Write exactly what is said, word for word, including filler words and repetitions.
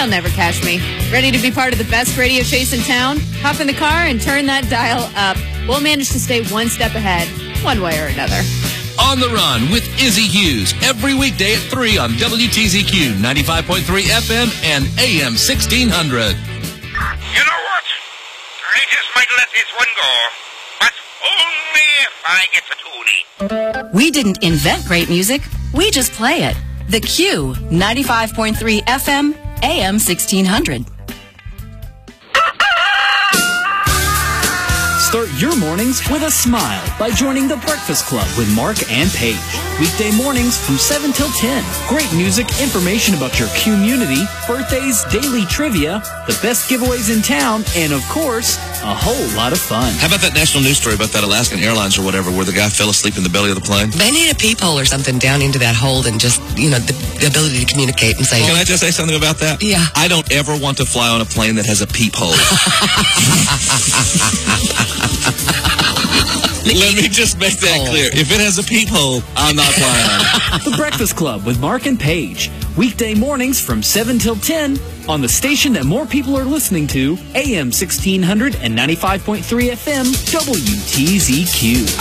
They'll never catch me. Ready to be part of the best radio chase in town? Hop in the car and turn that dial up. We'll manage to stay one step ahead, one way or another. On the Run with Izzy Hughes, every weekday at three on W T Z Q, ninety-five point three F M and A M sixteen hundred. You know what? I just might let this one go, but only if I get the tuning. We didn't invent great music, we just play it. The Q, ninety-five point three F M, A M sixteen hundred. Start your mornings with a smile by joining the Breakfast Club with Mark and Paige. Weekday mornings from seven till ten. Great music, information about your community, birthdays, daily trivia, the best giveaways in town, and of course, a whole lot of fun. How about that national news story about that Alaskan Airlines or whatever where the guy fell asleep in the belly of the plane? They need a peephole or something down into that hold and just, you know, the, the ability to communicate and say... Can I just say something about that? Yeah. I don't ever want to fly on a plane that has a peephole. Let me just make that clear. If it has a peephole, I'm not flying on it. The Breakfast Club with Mark and Paige. Weekday mornings from seven till ten on the station that more people are listening to, A M sixteen hundred and ninety-five point three F M, W T Z Q.